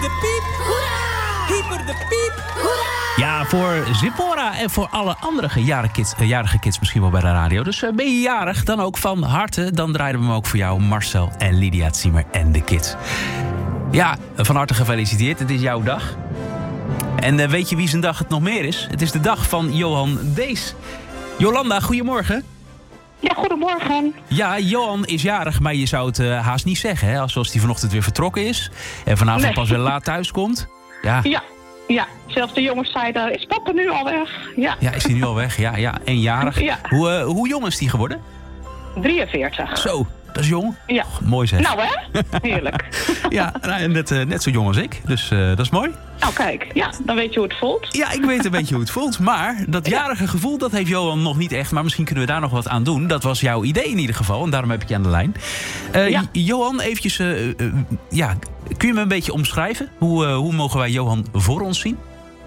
de piep. Hoera! Hyper de piep. Hoera! Ja, voor Zippora en voor alle andere jarige kids misschien wel bij de radio. Dus ben je jarig, dan ook van harte. Dan draaien we hem ook voor jou, Marcel en Lydia Ziemer en de kids. Ja, van harte gefeliciteerd. Het is jouw dag. En weet je wie zijn dag het nog meer is? Het is de dag van Johan Dees. Jolanda, goedemorgen. Ja, goedemorgen. Ja, Johan is jarig, maar je zou het haast niet zeggen, hè? Zoals hij vanochtend weer vertrokken is. En vanavond pas weer laat thuis komt. Ja, zelfs de jongens zeiden, is papa nu al weg? Ja, is hij nu al weg? Ja, eenjarig. Ja. Hoe jong is die geworden? 43. Zo, dat is jong. Ja. Mooi zeg. Nou hè, heerlijk. Ja, net zo jong als ik, dus dat is mooi. Nou kijk, ja, dan weet je hoe het voelt. Ja, ik weet een beetje hoe het voelt. Maar dat jarige gevoel, dat heeft Johan nog niet echt. Maar misschien kunnen we daar nog wat aan doen. Dat was jouw idee in ieder geval. En daarom heb ik je aan de lijn. Johan, eventjes... kun je me een beetje omschrijven? Hoe mogen wij Johan voor ons zien?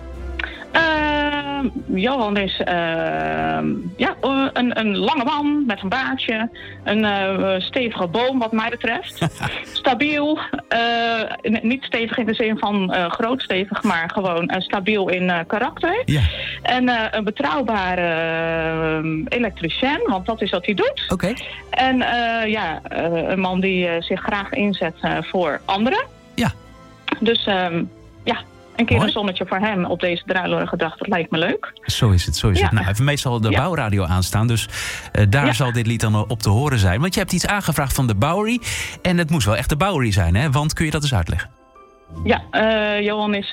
Johan is een lange man met een baardje. Een stevige boom wat mij betreft. Stabiel. Niet stevig in de zin van groot stevig, maar gewoon stabiel in karakter. Ja. En een betrouwbare elektricien, want dat is wat hij doet. Oké. En een man die zich graag inzet voor anderen. Ja. Dus een keer een zonnetje voor hem op deze druilerige dag, dat lijkt me leuk. Zo is het. Nou, even meestal de Bouwradio aanstaan, dus daar zal dit lied dan op te horen zijn. Want je hebt iets aangevraagd van de Bowery. En het moest wel echt de Bowery zijn, hè? Want kun je dat eens uitleggen? Ja, Johan is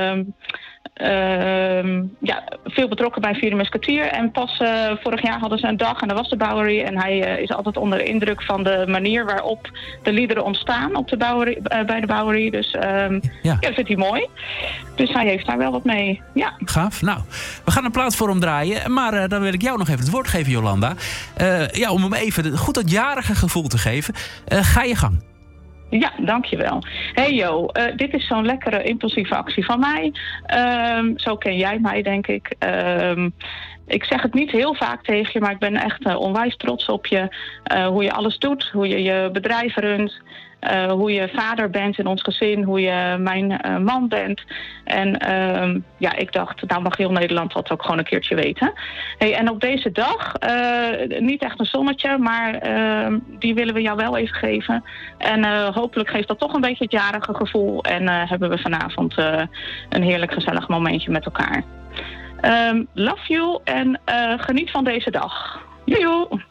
veel betrokken bij Vier Musketeer. En pas vorig jaar hadden ze een dag en dat was de Bowery. En hij is altijd onder de indruk van de manier waarop de liederen ontstaan op de Bowery, bij de Bowery. Dus dat vindt hij mooi. Dus hij heeft daar wel wat mee. Ja. Gaaf. Nou, we gaan een plaat voor hem draaien. Maar dan wil ik jou nog even het woord geven, Jolanda. Om hem even goed dat jarige gevoel te geven. Ga je gang. Ja, dankjewel. Hey Jo, dit is zo'n lekkere impulsieve actie van mij. Zo ken jij mij, denk ik. Ik zeg het niet heel vaak tegen je, maar ik ben echt onwijs trots op je. Hoe je alles doet, hoe je je bedrijf runt. Hoe je vader bent in ons gezin, hoe je mijn man bent. En ik dacht, nou mag heel Nederland dat ook gewoon een keertje weten. Hey, en op deze dag, niet echt een zonnetje, maar die willen we jou wel even geven. En hopelijk geeft dat toch een beetje het jarige gevoel. En hebben we vanavond een heerlijk gezellig momentje met elkaar. Love you en geniet van deze dag. Joejoe!